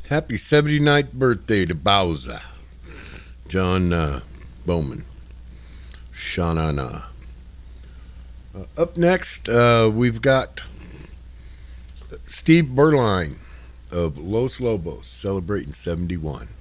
Happy 79th birthday to Bowser. John Bowman. Sha-na-na. Up next, we've got Steve Berline of Los Lobos celebrating 71.